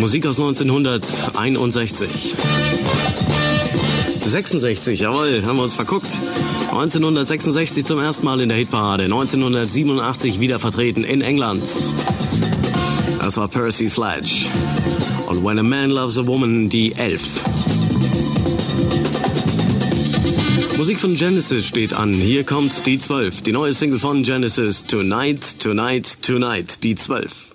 Musik aus 1961. 66, jawohl, haben wir uns verguckt. 1966 zum ersten Mal in der Hitparade. 1987 wieder vertreten in England. Das war Percy Sledge. Und When a Man Loves a Woman, die 11. Musik von Genesis steht an. Hier kommt die 12. Die neue Single von Genesis, Tonight, Tonight, Tonight, die 12.